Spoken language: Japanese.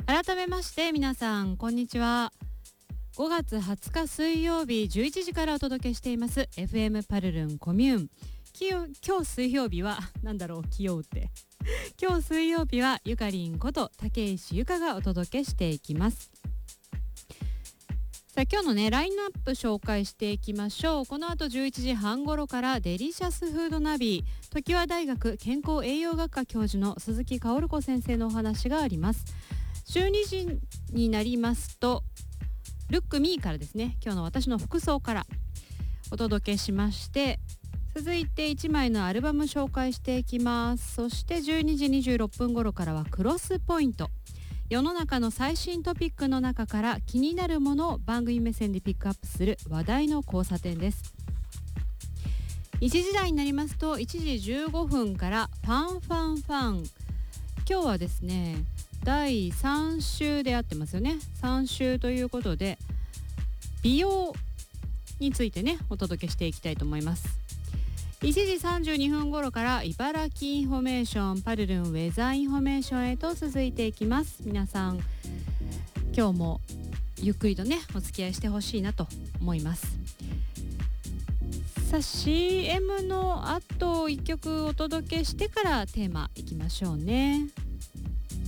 改めまして皆さんこんにちは。5月20日水曜日11時からお届けしています FM パルルンコミューン。今日水曜日は今日水曜日はゆかりんこと竹石ゆかがお届けしていきます。さあ今日のねラインナップ紹介していきましょう。この後11時半頃からデリシャスフードナビ、常盤大学健康栄養学科教授の鈴木薫子先生のお話があります。12時になりますとルックミーからですね、今日の私の服装からお届けしまして、続いて1枚のアルバム紹介していきます。そして12時26分頃からはクロスポイント、世の中の最新トピックの中から気になるものを番組目線でピックアップする話題の交差点です。1時台になりますと1時15分からファンファンファン、今日はですね第3週であってますよね。3週ということで美容についてねお届けしていきたいと思います。1時32分頃から茨城インフォメーション、パルルンウェザーインフォメーションへと続いていきます。皆さん今日もゆっくりとねお付き合いしてほしいなと思います。さあ CM の後1曲お届けしてからテーマいきましょうね。